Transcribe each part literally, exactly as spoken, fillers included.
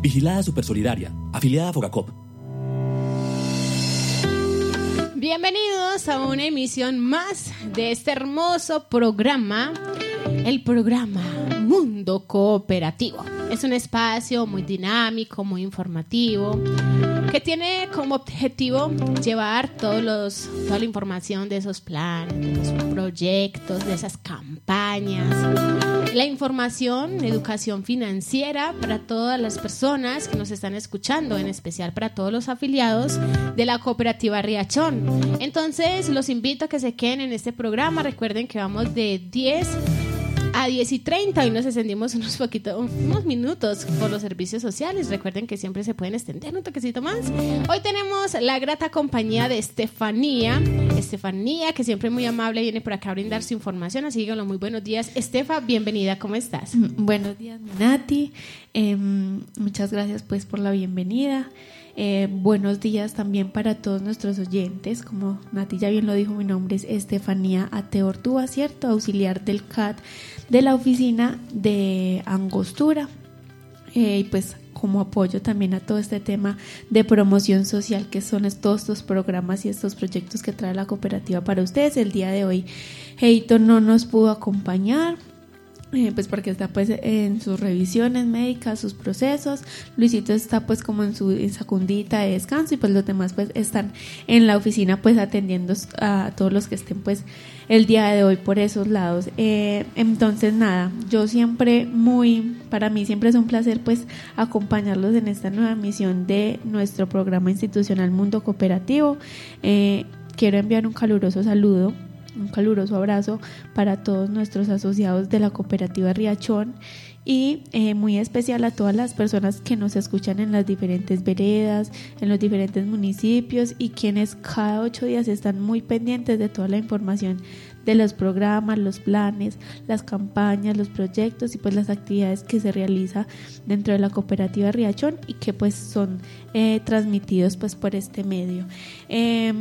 Vigilada Supersolidaria, afiliada a Fogacop. Bienvenidos a una emisión más de este hermoso programa, el programa Mundo Cooperativo. Es un espacio muy dinámico, muy informativo, que tiene como objetivo llevar todos los, toda la información de esos planes, de los proyectos, de esas campañas, la información, educación financiera para todas las personas que nos están escuchando, en especial para todos los afiliados de la cooperativa Riachón. Entonces los invito a que se queden en este programa. Recuerden que vamos de diez a diez y treinta. Hoy nos extendimos unos poquitos, unos minutos por los servicios sociales. Recuerden que siempre se pueden extender un toquecito más. Hoy tenemos la grata compañía de Estefanía. Estefanía, que siempre es muy amable, viene por acá a brindar su información. Así que, muy buenos días. Estefa, bienvenida. ¿Cómo estás? Buenos días, Nati. Eh, muchas gracias pues por la bienvenida. Eh, buenos días también para todos nuestros oyentes. Como Nati ya bien lo dijo, mi nombre es Estefanía Ateortúa, ¿cierto? Auxiliar del C A T de la oficina de Angostura. Eh, y pues como apoyo también a todo este tema de promoción social que son todos estos programas y estos proyectos que trae la cooperativa para ustedes. El día de hoy Heito no nos pudo acompañar. Eh, pues porque está pues en sus revisiones médicas, sus procesos. Luisito está pues como en su en sacundita de descanso y pues los demás pues están en la oficina pues atendiendo a todos los que estén pues el día de hoy por esos lados. Eh, entonces nada, yo siempre muy, para mí siempre es un placer pues acompañarlos en esta nueva misión de nuestro programa institucional Mundo Cooperativo. Eh, quiero enviar un caluroso saludo, un caluroso abrazo para todos nuestros asociados de la cooperativa Riachón y eh, muy especial a todas las personas que nos escuchan en las diferentes veredas, en los diferentes municipios y quienes cada ocho días están muy pendientes de toda la información de los programas, los planes, las campañas, los proyectos y pues las actividades que se realiza dentro de la cooperativa Riachón y que pues son eh, transmitidos pues por este medio. Eh,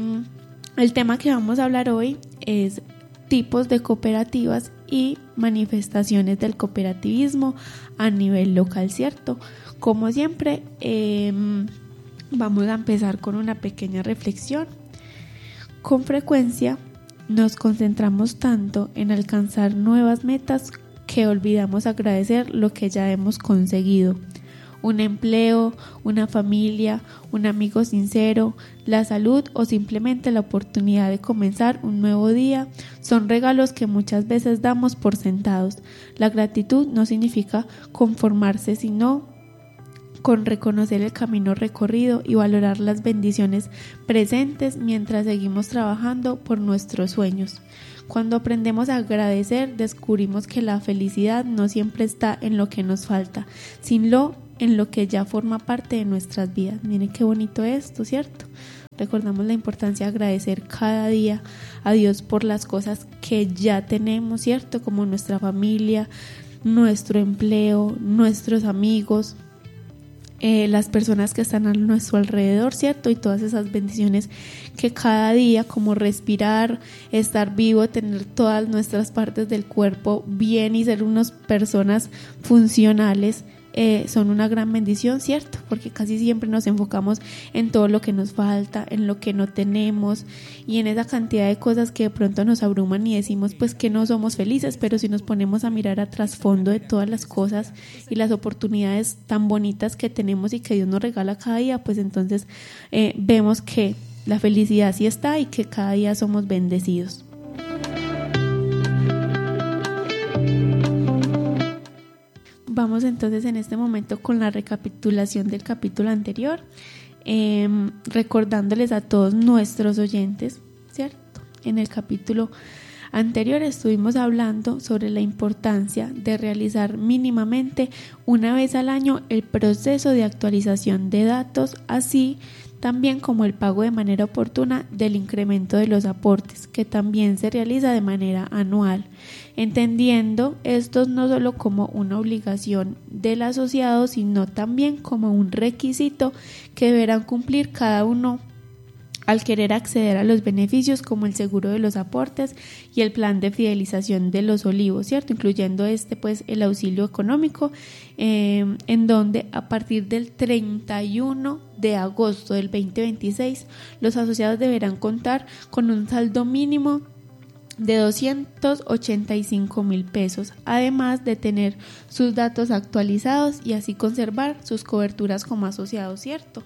El tema que vamos a hablar hoy es tipos de cooperativas y manifestaciones del cooperativismo a nivel local, ¿cierto? Como siempre, eh, vamos a empezar con una pequeña reflexión. Con frecuencia nos concentramos tanto en alcanzar nuevas metas que olvidamos agradecer lo que ya hemos conseguido. Un empleo, una familia, un amigo sincero, la salud o simplemente la oportunidad de comenzar un nuevo día son regalos que muchas veces damos por sentados. La gratitud no significa conformarse, sino con reconocer el camino recorrido y valorar las bendiciones presentes mientras seguimos trabajando por nuestros sueños. Cuando aprendemos a agradecer, descubrimos que la felicidad no siempre está en lo que nos falta, sino en lo que ya forma parte de nuestras vidas. Miren qué bonito esto, ¿cierto? Recordamos la importancia de agradecer cada día a Dios por las cosas que ya tenemos, ¿cierto? Como nuestra familia, nuestro empleo, nuestros amigos, eh, las personas que están a nuestro alrededor, ¿cierto? Y todas esas bendiciones que cada día, como respirar, estar vivo, tener todas nuestras partes del cuerpo bien y ser unas personas funcionales, Eh, son una gran bendición, ¿cierto? Porque casi siempre nos enfocamos en todo lo que nos falta, en lo que no tenemos y en esa cantidad de cosas que de pronto nos abruman y decimos pues que no somos felices, pero si nos ponemos a mirar a trasfondo de todas las cosas y las oportunidades tan bonitas que tenemos y que Dios nos regala cada día, pues entonces eh, vemos que la felicidad sí está y que cada día somos bendecidos. Vamos entonces en este momento con la recapitulación del capítulo anterior, eh, recordándoles a todos nuestros oyentes, ¿cierto? En el capítulo anterior estuvimos hablando sobre la importancia de realizar mínimamente una vez al año el proceso de actualización de datos, así también como el pago de manera oportuna del incremento de los aportes, que también se realiza de manera anual, entendiendo estos no solo como una obligación del asociado, sino también como un requisito que deberán cumplir cada uno al querer acceder a los beneficios como el seguro de los aportes y el plan de fidelización de los olivos, ¿cierto? Incluyendo este, pues, el auxilio económico, eh, en donde a partir del treinta y uno de agosto del veinte veintiséis los asociados deberán contar con un saldo mínimo de doscientos ochenta y cinco mil pesos, además de tener sus datos actualizados y así conservar sus coberturas como asociados, ¿cierto?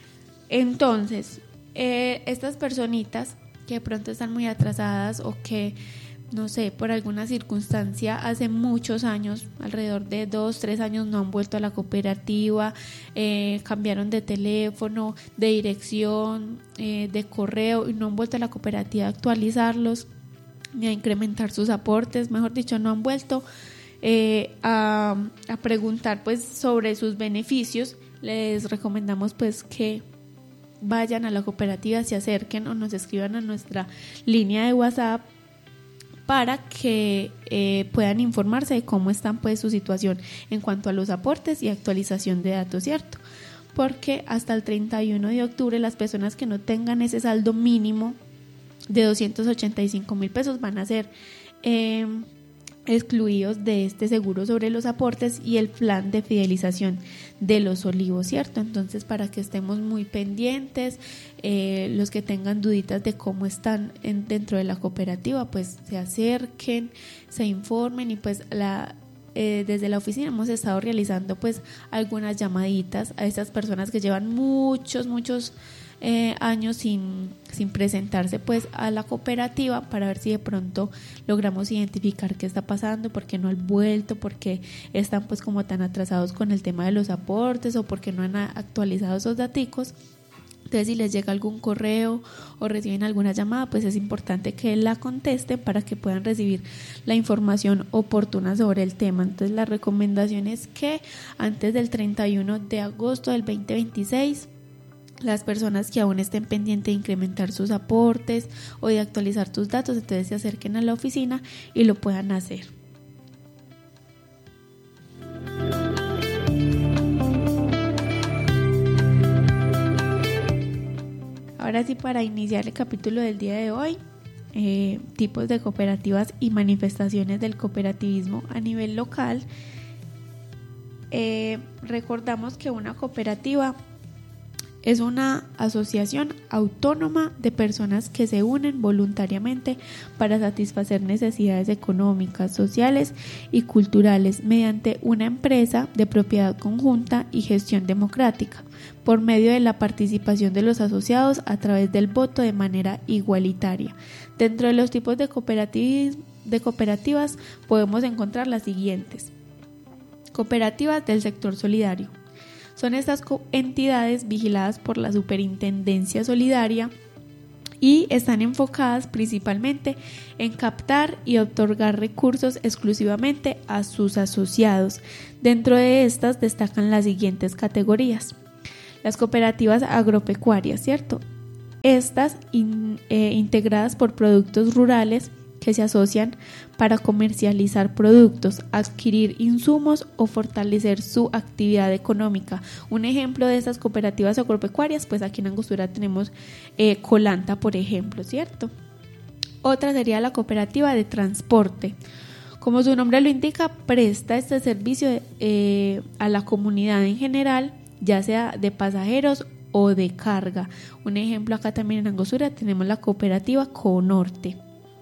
Entonces, eh, estas personitas que de pronto están muy atrasadas o que, no sé, por alguna circunstancia hace muchos años, alrededor de dos, tres años, no han vuelto a la cooperativa, eh, cambiaron de teléfono, de dirección, eh, de correo y no han vuelto a la cooperativa a actualizarlos ni a incrementar sus aportes, mejor dicho, no han vuelto eh, a, a preguntar pues sobre sus beneficios. Les recomendamos pues que vayan a la cooperativa, se acerquen o nos escriban a nuestra línea de WhatsApp para que eh, puedan informarse de cómo están pues su situación en cuanto a los aportes y actualización de datos, ¿cierto? Porque hasta el treinta y uno de octubre las personas que no tengan ese saldo mínimo de doscientos ochenta y cinco mil pesos van a ser eh, excluidos de este seguro sobre los aportes y el plan de fidelización de los olivos, ¿cierto? Entonces, para que estemos muy pendientes, eh, los que tengan duditas de cómo están en, dentro de la cooperativa, pues se acerquen, se informen y pues la eh, desde la oficina hemos estado realizando pues algunas llamaditas a estas personas que llevan muchos, muchos Eh, años sin, sin presentarse pues a la cooperativa para ver si de pronto logramos identificar qué está pasando, por qué no han vuelto, por qué están pues como tan atrasados con el tema de los aportes o por qué no han actualizado esos daticos. Entonces, si les llega algún correo o reciben alguna llamada, pues es importante que la contesten para que puedan recibir la información oportuna sobre el tema. Entonces, la recomendación es que antes del treinta y uno de agosto del veinte veintiséis las personas que aún estén pendientes de incrementar sus aportes o de actualizar sus datos, entonces se acerquen a la oficina y lo puedan hacer. Ahora sí, para iniciar el capítulo del día de hoy, eh, tipos de cooperativas y manifestaciones del cooperativismo a nivel local. Eh, recordamos que una cooperativa es una asociación autónoma de personas que se unen voluntariamente para satisfacer necesidades económicas, sociales y culturales mediante una empresa de propiedad conjunta y gestión democrática, por medio de la participación de los asociados a través del voto de manera igualitaria. Dentro de los tipos de cooperativas, de cooperativas podemos encontrar las siguientes: cooperativas del sector solidario. Son estas entidades vigiladas por la Superintendencia Solidaria y están enfocadas principalmente en captar y otorgar recursos exclusivamente a sus asociados. Dentro de estas destacan las siguientes categorías: las cooperativas agropecuarias, ¿cierto? Estas in, eh, integradas por productos rurales que se asocian para comercializar productos, adquirir insumos o fortalecer su actividad económica. Un ejemplo de estas cooperativas agropecuarias, pues aquí en Angostura tenemos eh, Colanta, por ejemplo, ¿cierto? Otra sería la cooperativa de transporte. Como su nombre lo indica, presta este servicio eh, a la comunidad en general, ya sea de pasajeros o de carga. Un ejemplo acá también en Angostura tenemos la cooperativa Conorte.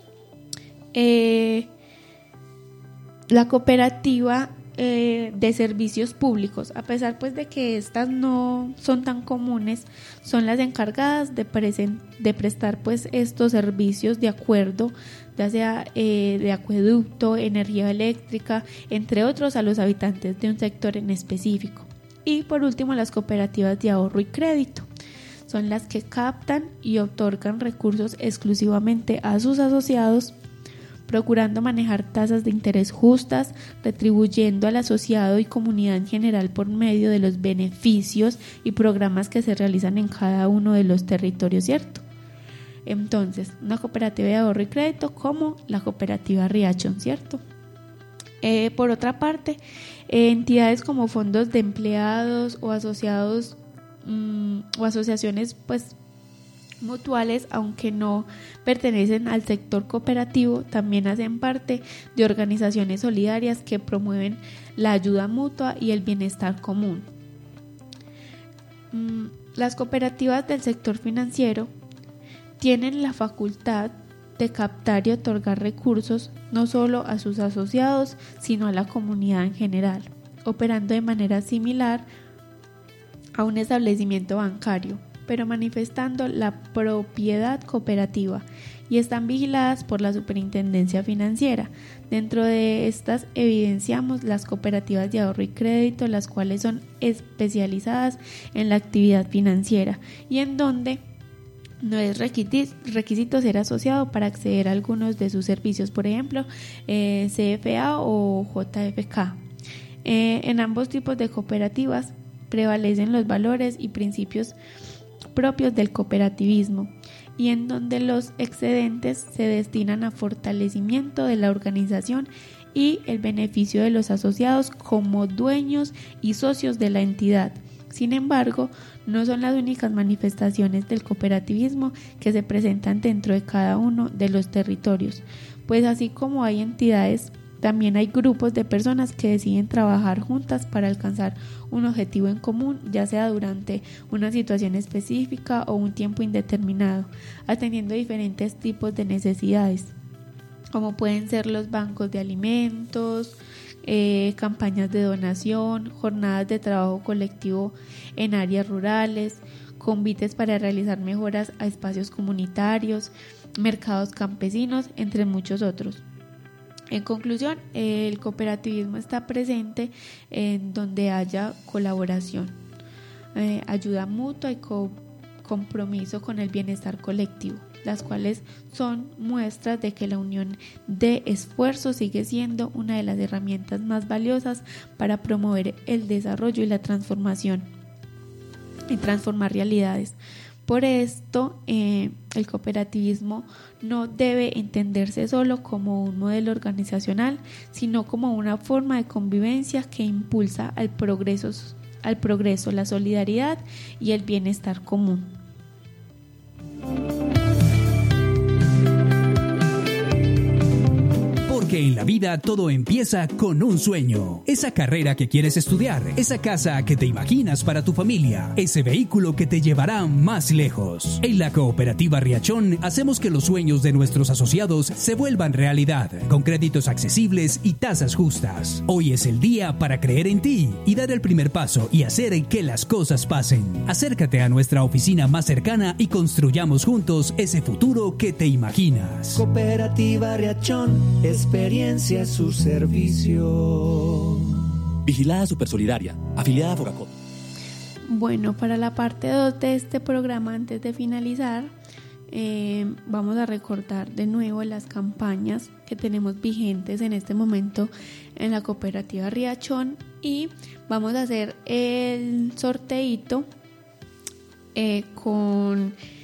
Eh, la cooperativa eh, de servicios públicos, a pesar pues de que estas no son tan comunes, son las encargadas de, presen- de prestar pues estos servicios de acuerdo, ya sea eh, de acueducto, energía eléctrica, entre otros, a los habitantes de un sector en específico. Y por último, las cooperativas de ahorro y crédito son las que captan y otorgan recursos exclusivamente a sus asociados, procurando manejar tasas de interés justas, retribuyendo al asociado y comunidad en general por medio de los beneficios y programas que se realizan en cada uno de los territorios, ¿cierto? Entonces, una cooperativa de ahorro y crédito como la cooperativa Riachón, ¿cierto? Eh, por otra parte, eh, entidades como fondos de empleados o asociados mmm, o asociaciones pues mutuales, aunque no pertenecen al sector cooperativo, también hacen parte de organizaciones solidarias que promueven la ayuda mutua y el bienestar común. Las cooperativas del sector financiero tienen la facultad de captar y otorgar recursos no solo a sus asociados, sino a la comunidad en general, operando de manera similar a un establecimiento bancario, pero manifestando la propiedad cooperativa, y están vigiladas por la Superintendencia Financiera. Dentro de estas evidenciamos las cooperativas de ahorro y crédito, las cuales son especializadas en la actividad financiera y en donde no es requisito ser asociado para acceder a algunos de sus servicios, por ejemplo, eh, C F A o J F K. Eh, en ambos tipos de cooperativas prevalecen los valores y principios propios del cooperativismo, y en donde los excedentes se destinan a fortalecimiento de la organización y el beneficio de los asociados como dueños y socios de la entidad. Sin embargo, no son las únicas manifestaciones del cooperativismo que se presentan dentro de cada uno de los territorios, pues así como hay entidades, también hay grupos de personas que deciden trabajar juntas para alcanzar un objetivo en común, ya sea durante una situación específica o un tiempo indeterminado, atendiendo diferentes tipos de necesidades, como pueden ser los bancos de alimentos, eh, campañas de donación, jornadas de trabajo colectivo en áreas rurales, convites para realizar mejoras a espacios comunitarios, mercados campesinos, entre muchos otros. En conclusión, el cooperativismo está presente en donde haya colaboración, eh, ayuda mutua y co- compromiso con el bienestar colectivo, las cuales son muestras de que la unión de esfuerzos sigue siendo una de las herramientas más valiosas para promover el desarrollo y la transformación y transformar realidades. Por esto, eh, el cooperativismo no debe entenderse solo como un modelo organizacional, sino como una forma de convivencia que impulsa al progreso, al progreso, la solidaridad y el bienestar común. Porque en la vida todo empieza con un sueño. Esa carrera que quieres estudiar, esa casa que te imaginas para tu familia, ese vehículo que te llevará más lejos. En la Cooperativa Riachón hacemos que los sueños de nuestros asociados se vuelvan realidad, con créditos accesibles y tasas justas. Hoy es el día para creer en ti y dar el primer paso y hacer que las cosas pasen. Acércate a nuestra oficina más cercana y construyamos juntos ese futuro que te imaginas. Cooperativa Riachón, experiencia a su servicio. Vigilada Supersolidaria, afiliada a Fogacop. Bueno, para la parte dos de este programa, antes de finalizar, eh, vamos a recordar de nuevo las campañas que tenemos vigentes en este momento en la Cooperativa Riachón, y vamos a hacer el sorteito eh, con